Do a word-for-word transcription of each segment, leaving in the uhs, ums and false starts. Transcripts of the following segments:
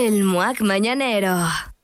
El M U A C Mañanero.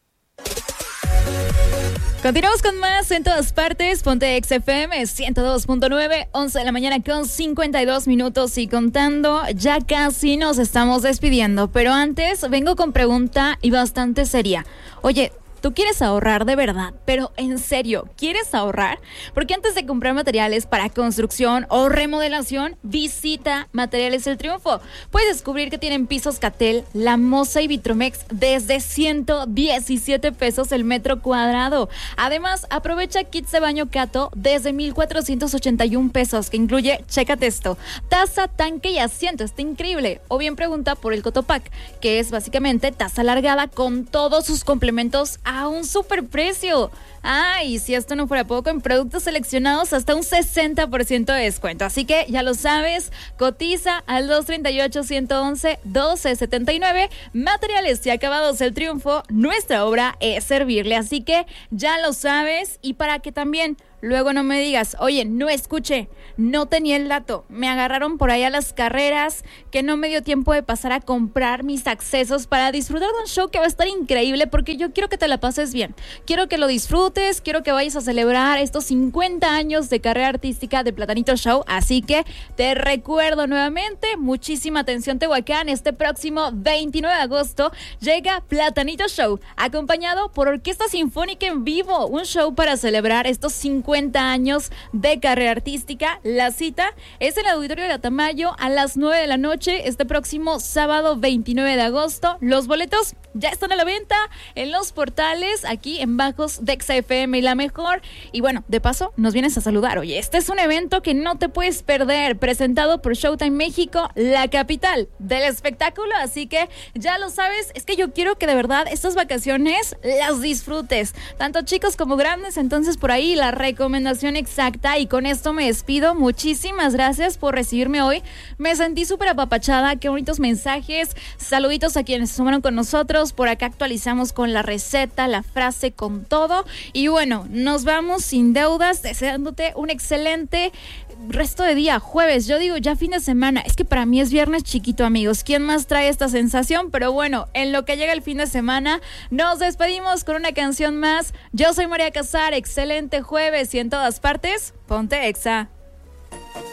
Continuamos con más en todas partes. Ponte Exa F M ciento dos punto nueve, once de la mañana con cincuenta y dos minutos y contando. Ya casi nos estamos despidiendo, pero antes vengo con pregunta y bastante seria. Oye, ¿tú quieres ahorrar de verdad? Pero en serio, ¿quieres ahorrar? Porque antes de comprar materiales para construcción o remodelación, visita Materiales El Triunfo. Puedes descubrir que tienen pisos Catel, La Moza y Vitromex desde ciento diecisiete pesos el metro cuadrado. Además, aprovecha kits de baño Cato desde mil cuatrocientos ochenta y un pesos, que incluye, chécate esto, taza, tanque y asiento. Está increíble. O bien pregunta por el Cotopack, que es básicamente taza alargada con todos sus complementos a un superprecio. Ah, y si esto no fuera poco, en productos seleccionados hasta un sesenta por ciento de descuento. Así que ya lo sabes, cotiza al dos treinta y ocho, ciento once, doce setenta y nueve. Materiales y Acabados El Triunfo, nuestra obra es servirle. Así que ya lo sabes, y para que también luego no me digas, oye, no escuché, no tenía el dato, me agarraron por ahí a las carreras, que no me dio tiempo de pasar a comprar mis accesos para disfrutar de un show que va a estar increíble, porque yo quiero que te la pases bien, quiero que lo disfrutes, quiero que vayas a celebrar estos cincuenta años de carrera artística de Platanito Show. Así que te recuerdo nuevamente, muchísima atención Tehuacán, este próximo veintinueve de agosto llega Platanito Show, acompañado por Orquesta Sinfónica en vivo, un show para celebrar estos cincuenta años de carrera artística. La cita es en el Auditorio de Tamayo a las nueve de la noche, este próximo sábado veintinueve de agosto. Los boletos ya están a la venta en los portales, aquí en bajos de Exa F M y La Mejor. Y bueno, de paso, nos vienes a saludar. Oye, este es un evento que no te puedes perder, presentado por Showtime México, la capital del espectáculo. Así que ya lo sabes, es que yo quiero que de verdad estas vacaciones las disfrutes, tanto chicos como grandes. Entonces, por ahí la recomendación exacta, y con esto me despido. Muchísimas gracias por recibirme hoy. Me sentí súper apapachada, qué bonitos mensajes. Saluditos a quienes se sumaron con nosotros. Por acá actualizamos con la receta, la frase, con todo. Y bueno, nos vamos sin deudas, deseándote un excelente resto de día, jueves. Yo digo ya fin de semana, es que para mí es viernes chiquito, amigos. ¿Quién más trae esta sensación? Pero bueno, en lo que llega el fin de semana, nos despedimos con una canción más. Yo soy María Casar, excelente jueves, y en todas partes, ponte Exa.